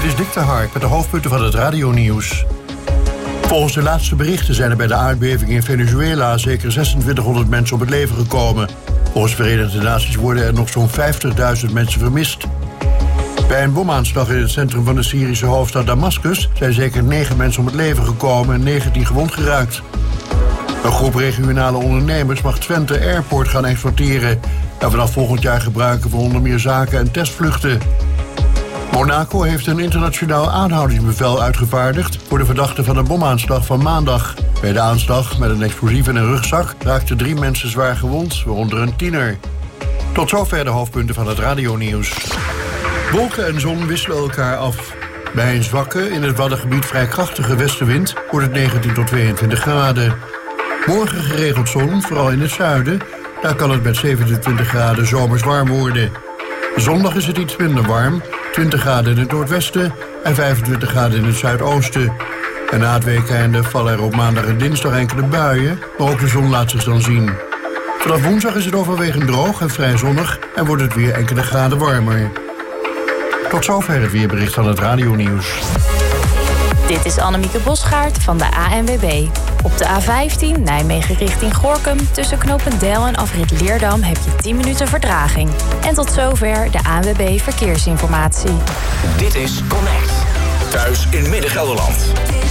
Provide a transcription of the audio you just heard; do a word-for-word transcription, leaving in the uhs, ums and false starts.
Dit is Dick de Hark met de hoofdpunten van het radionieuws. Volgens de laatste berichten zijn er bij de aardbeving in Venezuela zeker zesentwintighonderd mensen om het leven gekomen. Volgens de Verenigde Naties worden er nog zo'n vijftigduizend mensen vermist. Bij een bomaanslag in het centrum van de Syrische hoofdstad Damascus zijn zeker negen mensen om het leven gekomen en negentien gewond geraakt. Een groep regionale ondernemers mag Twente Airport gaan exporteren en vanaf volgend jaar gebruiken voor onder meer zaken en testvluchten. Monaco heeft een internationaal aanhoudingsbevel uitgevaardigd voor de verdachte van een bomaanslag van maandag. Bij de aanslag met een explosief in een rugzak raakten drie mensen zwaar gewond, waaronder een tiener. Tot zover de hoofdpunten van het radionieuws. Wolken en zon wisselen elkaar af. Bij een zwakke, in het Waddengebied vrij krachtige westenwind wordt het negentien tot tweeëntwintig graden. Morgen geregeld zon, vooral in het zuiden. Daar kan het met zevenentwintig graden zomers warm worden. Zondag is het iets minder warm, twintig graden in het noordwesten en vijfentwintig graden in het zuidoosten. En na het weekende vallen er op maandag en dinsdag enkele buien, maar ook de zon laat zich dan zien. Vanaf woensdag is het overwegend droog en vrij zonnig en wordt het weer enkele graden warmer. Tot zover het weerbericht van het radionieuws. Dit is Annemieke Bosgaard van de A N W B. Op de A vijftien Nijmegen richting Gorinchem tussen Knopendel en afrit Leerdam heb je tien minuten vertraging. En tot zover de A N W B Verkeersinformatie. Dit is Connect. Thuis in Midden-Gelderland.